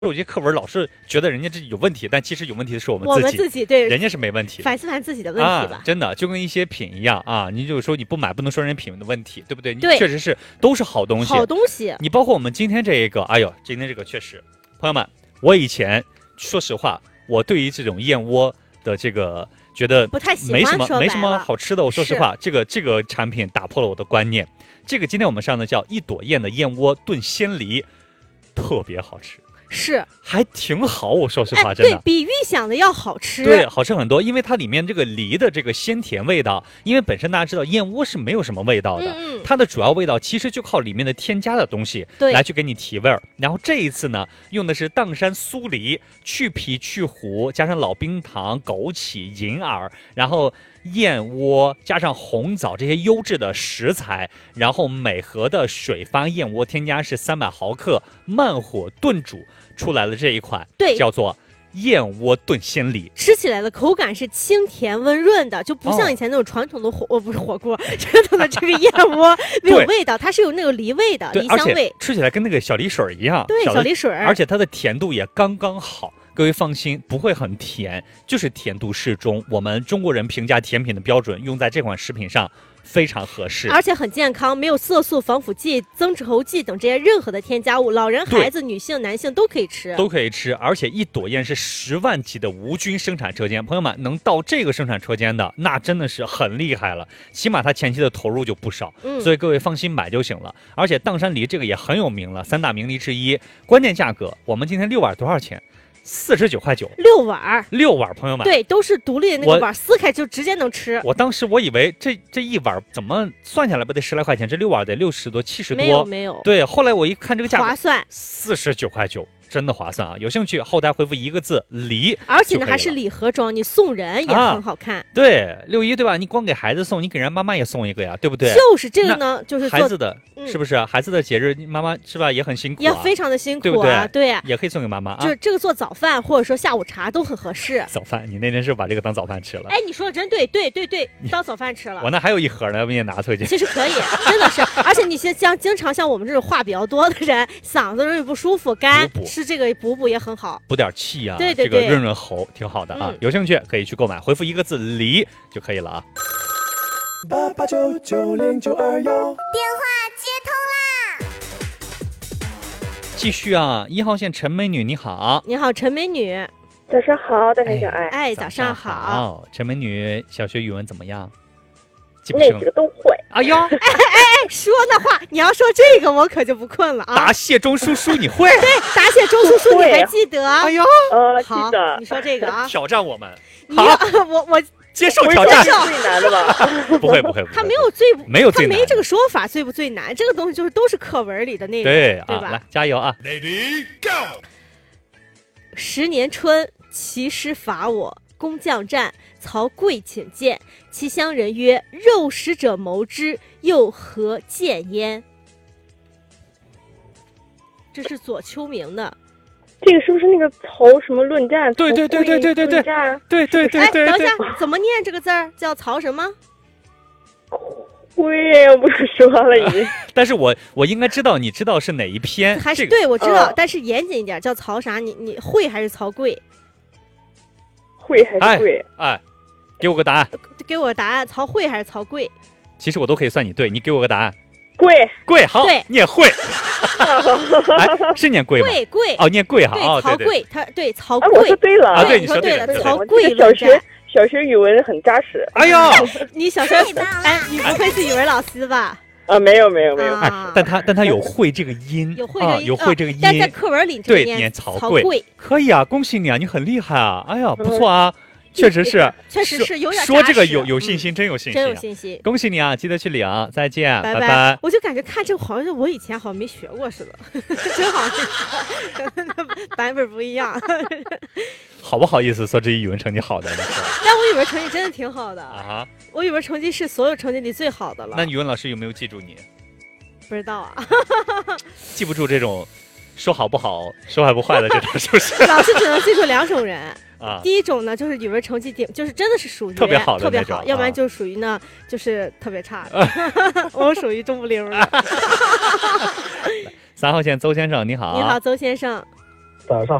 有些课文老是觉得人家这有问题，但其实有问题的是我们自己， 对， 人家是没问题的。 反思自己的问题吧。 真的就跟一些品一样啊，你就是说你不买，不能说人品的问题，对不对？ 对， 你确实是都是好东西。 好东西， 你包括我们今天这一个，哎呦，今天这个确实，朋友们，我以前说实话，我对于这种燕窝的这个觉得不太喜欢， 没什么好吃的。我说实话，这个产品打破了我的观念。这个今天我们上的叫一朵燕的燕窝炖鲜梨，特别好吃。 是， 还挺好，我说实话，真的对比预想的要好吃， 对，好吃很多，因为它里面这个梨的这个鲜甜味道，因为本身大家知道燕窝是没有什么味道的，它的主要味道其实就靠里面的添加的东西来去给你提味儿。然后这一次呢，用的是砀山酥梨，去皮去核，加上老冰糖、枸杞、银耳，然后燕窝加上红枣这些优质的食材，然后每盒的水发燕窝添加是300毫克，慢火炖煮出来了这一款， 对， 叫做燕窝炖鲜梨， 吃起来的口感是清甜温润的，就不像以前那种传统的不是火锅，传统的这个燕窝没有味道，它是有那个梨味的，梨香味， 吃起来跟那个小梨水一样， 对，小梨水， 而且它的甜度也刚刚好。各位放心，不会很甜，就是甜度适中。我们中国人评价甜品的标准用在这款食品上非常合适， 而且很健康，没有色素、防腐剂、增稠剂等这些任何的添加物，老人、孩子、女性、男性都可以吃， 而且一朵燕是10万级的无菌生产车间，朋友们能到这个生产车间的，那真的是很厉害了，起码它前期的投入就不少，所以各位放心买就行了。而且砀山梨这个也很有名了，3大名梨之一，关键价格，我们今天6碗多少钱？49块9，6碗，朋友们， 对，都是独立的那个碗，撕开就直接能吃。 我当时我以为这一碗怎么算下来不得10来块钱，这6碗得60多、70多， 没有。 对，后来我一看这个价格， 划算 ，49块9。真的划算啊！有兴趣后台回复1个字梨， 而且呢还是礼盒装，你送人也很好看。 对，6·1对吧？你光给孩子送，你给人妈妈也送一个呀，对不对？ 就是这个呢，就是孩子的，是不是？孩子的节日，妈妈是吧也很辛苦， 也非常的辛苦， 对不对？ 对， 也可以送给妈妈啊。 就这个做早饭或者说下午茶都很合适。 早饭，你那天是把这个当早饭吃了？ 哎，你说的真对，当早饭吃了。 我那还有一盒呢，要不你也拿回去？ 其实可以，真的是，而且你经常像我们这种话比较多的人，嗓子容易不舒服，干吃这个补也很好， 补点气啊， 对， 这个润喉挺好的啊。有兴趣可以去购买，回复1个字梨就可以了啊。 88990921， 电话接通啦！ 继续啊，1号线陈美女你好， 你好，陈美女， 早上好，大小爱， 哎，早上好， 陈美女，小学语文怎么样？ 那几个都会。 哎呦， 哎，说那话，你要说这个我可就不困了啊。 答谢钟叔叔你会？ 对，答谢钟叔叔你还记得？ 哎呦， 好，你说这个啊， 挑战我们， 好，我接受挑战， 最难的吧？ 不会， 他没有最难，他没这个说法最不最难，这个东西就是都是课文里的内容， 对吧？ 来加油啊 ！Lady Go！ 10年春，齐师伐我，工匠战，曹刿请见。其乡人曰：“肉食者谋之，又何见焉？”这是左丘明的。 这个是不是那个曹什么论战？ 对，对。 哎，等一下，怎么念这个字儿？叫曹什么？ 会，我不说了已经。 但是我应该知道，你知道是哪一篇？ 还是对，我知道，但是严谨一点，叫曹啥？你会还是曹刿？ 会还是刿？ 哎，给我个答案。 给我个答案，曹刿还是曹刿？ 其实我都可以算你对，你给我个答案。 刿， 好，你也会。哎，是念刿吗？ 刿哦，念刿好。 曹刿，他对曹刿。我说对了啊，对， 你说对了，曹刿论战。小学语文很扎实。 哎呦， 你小学哎，你不会是语文老师吧？ 啊，没有。 哎，但他有会这个音， 有会这个音， 但在课文里对念曹刿，可以啊，恭喜你啊，你很厉害啊，哎呀，不错啊。确实是有点说这个有信心，真有信心， 恭喜你啊！记得去领，再见， 拜拜。 我就感觉看这个好像是我以前好像没学过似的，真好像版本不一样。 好不好意思说这语文成绩好的？ 但我语文成绩真的挺好的啊！ 我语文成绩是所有成绩里最好的了。 那语文老师有没有记住你？ 不知道啊， 记不住这种说好不好，说坏不坏的这种，是不是？ 老师只能记住2种人。第一种呢，就是语文成绩就是真的是属于特别好的那种，要不然就属于呢，就是特别差的。我属于中不溜的。 3号线邹先生，你好。 你好，邹先生。 早上